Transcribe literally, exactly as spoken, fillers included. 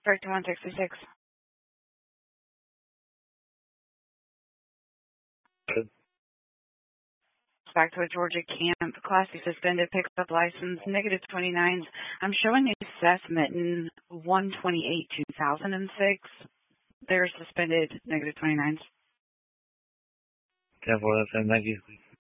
Director one sixty-six. Good. Back to a Georgia camp. Class C suspended, picks up license, negative twenty-nines. I'm showing a Seth Mitten, one twenty-eight two thousand six. They're suspended, negative twenty-nines. ten four, that's it. Thank you.